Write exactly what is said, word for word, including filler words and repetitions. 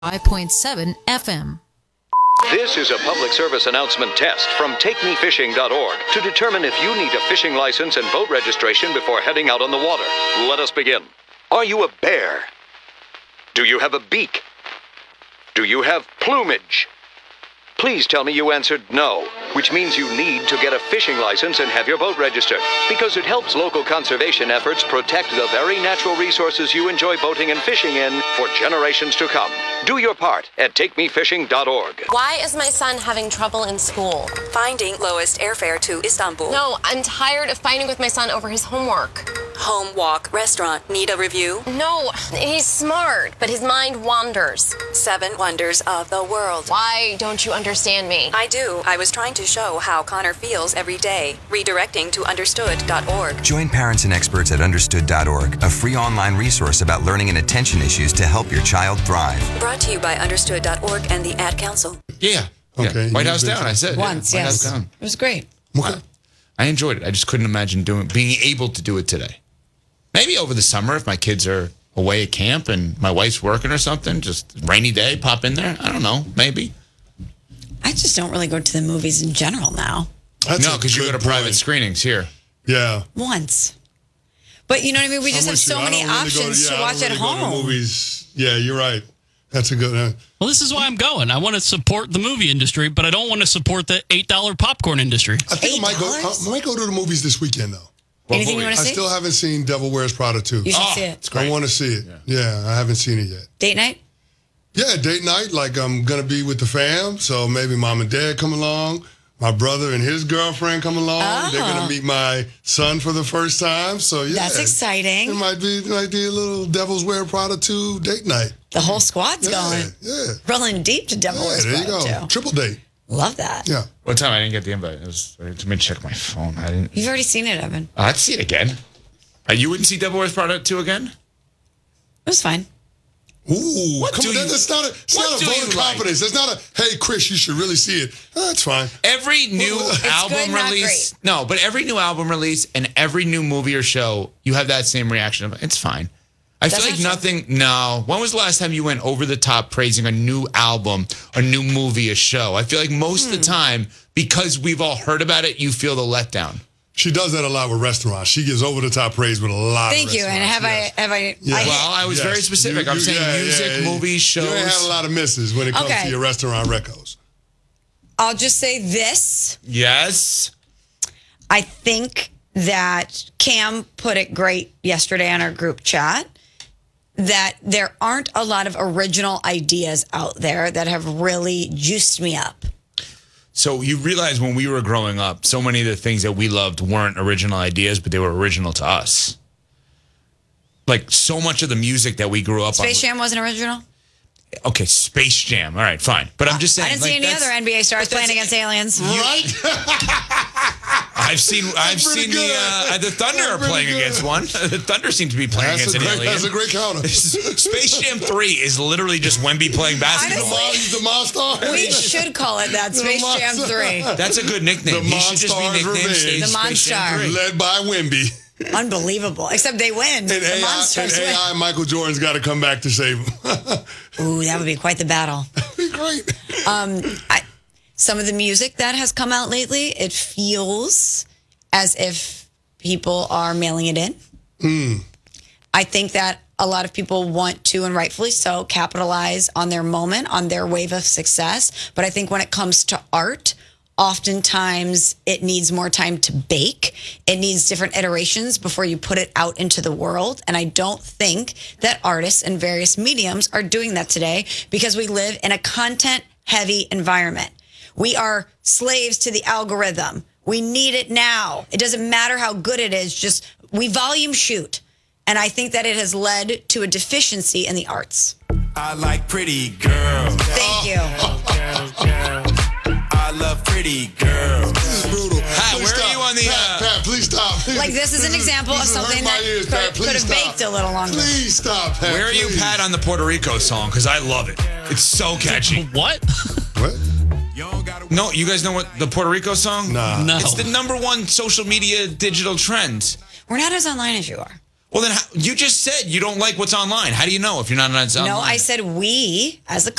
five point seven F M. This is a public service announcement test from take me fishing dot org to determine if you need a fishing license and boat registration before heading out on the water. Let us begin. Are you a bear? Do you have a beak? Do you have plumage? Please tell me you answered no, which means you need to get a fishing license and have your boat registered, because it helps local conservation efforts protect the very natural resources you enjoy boating and fishing in for generations to come. Do your part at take me fishing dot org. Why is my son having trouble in school? Finding lowest airfare to Istanbul. No, I'm tired of fighting with my son over his homework. Home, walk, restaurant. Need a review? No, he's smart, but his mind wanders. Seven wonders of the world. Why don't you understand me? I do. I was trying to show how Connor feels every day. Redirecting to understood dot org. Join parents and experts at understood dot org, a free online resource about learning and attention issues to help your child thrive. Brought to you by understood dot org and the Ad Council. Yeah. Okay. Yeah. White House Down, I said. Once, yeah. yes. White House Down. It was great. Okay. I enjoyed it. I just couldn't imagine doing being able to do it today. Maybe over the summer if my kids are away at camp and my wife's working or something, just rainy day, pop in there. I don't know. Maybe. I just don't really go to the movies in general now. That's no, a because you go good to private point. screenings here. Yeah. Once. But you know what I mean? We just I'm have with so you. I many don't really options go to, yeah, I watch don't at really go to home. movies. Yeah, you're right. That's a good one. Well, this is why I'm going. I want to support the movie industry, but I don't want to support the eight dollar popcorn industry. I think I might go, I might go to the movies this weekend, though. Anything you want to I see? still haven't seen Devil Wears Prada two. You should Oh, see it. it's great. I want to see it. Yeah. yeah, I haven't seen it yet. Date night? Yeah, date night. Like I'm gonna be with the fam, so maybe mom and dad come along. My brother and his girlfriend come along. Oh. They're gonna meet my son for the first time. So yeah, That's exciting. It might be it might be a little Devil's Wear Prada two date night. The whole squad's Yeah, going. yeah. Rolling deep to Devil Yeah, Wears there you Prada, go. too. Triple date. Love that. Yeah. What time? I didn't get the invite. It was, let me check my phone. I didn't. You've already seen it, Evan. Oh, I'd see it again. Uh, you wouldn't see Devil Wears Prada two again? It was fine. Ooh, What come do on, you- that's not a, it's what not do a vote you of like? confidence. That's not a, hey, Chris, you should really see it. Oh, that's fine. Every new It's album good, not release, no, but every new album release and every new movie or show, you have that same reaction. Of, it's fine. I That's feel like not true. nothing. No. When was the last time you went over the top praising a new album, a new movie, a show? I feel like most Hmm. of the time, because we've all heard about it, you feel the letdown. She does that a lot with restaurants. She gives over the top praise with a lot Thank of you. And restaurants, have yes. I, have I, Yeah. I Well, I was Yes. very specific. You- I'm you- saying yeah, music, yeah, yeah. movies, shows. You ain't had a lot of misses when it comes Okay. to your restaurant recos. I'll just say this. Yes. I think that Cam put it great yesterday on our group chat that there aren't a lot of original ideas out there that have really juiced me up. So you realize when we were growing up, so many of the things that we loved weren't original ideas, but they were original to us. Like so much of the music that we grew up on. Space Jam wasn't original? Okay, Space Jam. All right, fine. But I'm just saying. I didn't like, see any that's- other N B A stars but that's- playing against aliens. Right? I've seen I've pretty seen good. the uh, the Thunder are That's pretty playing good. against one. The Thunder seem to be playing That's a, against an great, alien. that's a great counter. Space Jam three is literally just Wemby playing The basketball. Honestly- Mon- the Monster. We should call it that, Space Jam three. That's a good nickname. The He should just be Monstars nicknamed Revenge. Space, The Space Jam Monstar. three. Led by Wemby. Unbelievable. Except they win. And the A I, and monsters A I Michael Jordan's got to come back to save him. win. Ooh, that would be quite the battle. Be great. Um, I, some of the music that has come out lately, it feels as if people are mailing it in. Hmm. I think that a lot of people want to, and rightfully so, capitalize on their moment, on their wave of success. But I think when it comes to art, oftentimes it needs more time to bake. It needs different iterations before you put it out into the world. And I don't think that artists in various mediums are doing that today because we live in a content heavy environment. We are slaves to the algorithm. We need it now. It doesn't matter how good it is, just we volume shoot. And I think that it has led to a deficiency in the arts. I like pretty girls. Thank you. I love pretty girls. This is brutal. Pat, Please where are stop. you on the, Pat, uh, Pat, please stop. Please. Like, this is an example of This is something hurting my that ears, could- Pat. Please could have stop. baked a little longer. Please stop, Pat. Where are you, please. Pat, on the Puerto Rico song? Because I love it. It's so catchy. What? What? No, you guys know what the Puerto Rico song? Nah. No. It's the number one social media digital trend. We're not as online as you are. Well, then how, you just said you don't like what's online. How do you know if you're not on online? No, I said we, as a